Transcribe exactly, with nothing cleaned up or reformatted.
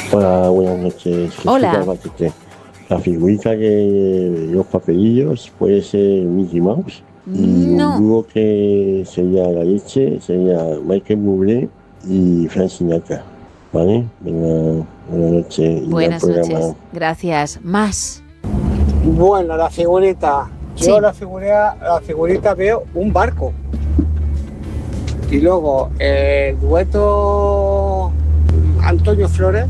Hola, buenas noches. Hola. Jesús Albacete. La figurita de los papelillos puede ser Mickey Mouse y un No. dúo que sería la leche, sería Michael Bublé y Frank Sinatra. ¿Vale? Venga, buenas noches y buen Buenas programa. noches. Gracias. Más. Bueno, la figurita. Yo Sí. la figurita, la figurita veo un barco. Y luego el dueto Antonio Flores